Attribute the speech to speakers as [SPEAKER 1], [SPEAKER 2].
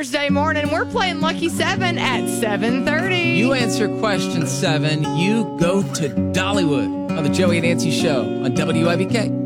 [SPEAKER 1] Thursday morning. We're playing Lucky 7 at 7:30.
[SPEAKER 2] You answer question 7, you go to Dollywood on the Joey and Nancy Show on WIBK.